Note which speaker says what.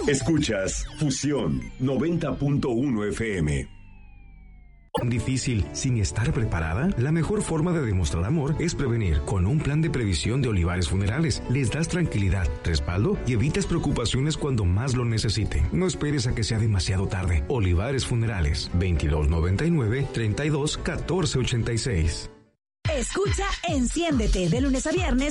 Speaker 1: Escuchas Fusión 90.1 FM.
Speaker 2: ¿Difícil sin estar preparada? La mejor forma de demostrar amor es prevenir. Con un plan de previsión de Olivares Funerales, les das tranquilidad, respaldo y evitas preocupaciones cuando más lo necesiten. No esperes a que sea demasiado tarde. Olivares Funerales, 2299-321486.
Speaker 3: Escucha Enciéndete de lunes a viernes